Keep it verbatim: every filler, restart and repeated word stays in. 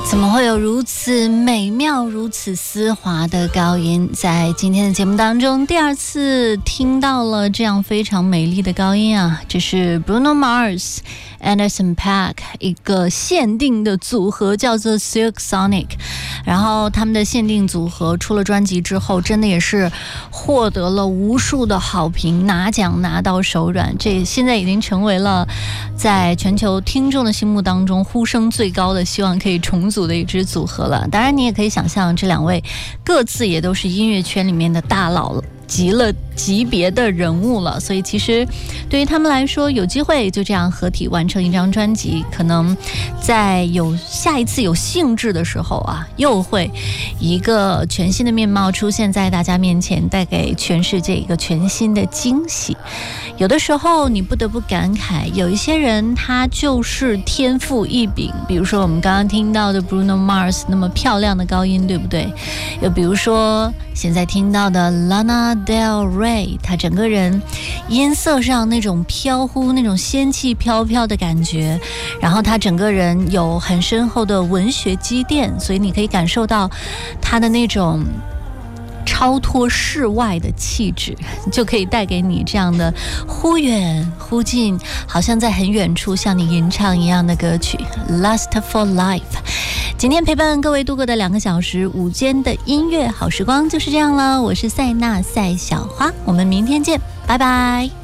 怎么会有如此美妙、如此丝滑的高音？在今天的节目当中，第二次听到了这样非常美丽的高音啊！这是 Bruno Mars、Anderson .Paak 一个限定的组合，叫做 Silk Sonic。然后他们的限定组合出了专辑之后，真的也是获得了无数的好评，拿奖拿到手软。这现在已经成为了在全球听众的心目当中呼声最高的，希望可以重组的一支组合了。当然你也可以想象，这两位各自也都是音乐圈里面的大佬了，极了级别的人物了，所以其实对于他们来说，有机会就这样合体完成一张专辑，可能在有下一次有兴致的时候啊，又会一个全新的面貌出现在大家面前，带给全世界一个全新的惊喜。有的时候你不得不感慨，有一些人他就是天赋异禀，比如说我们刚刚听到的 Bruno Mars 那么漂亮的高音，对不对？又比如说现在听到的 Lana Del Rey， 她整个人音色上那种飘忽，那种仙气飘飘的感觉，然后她整个人有很深厚的文学积淀，所以你可以感受到她的那种超脱世外的气质，就可以带给你这样的忽远忽近，好像在很远处向你吟唱一样的歌曲 Lust for Life。 今天陪伴各位度过的两个小时午间的音乐好时光就是这样了，我是塞纳赛小花，我们明天见，拜拜。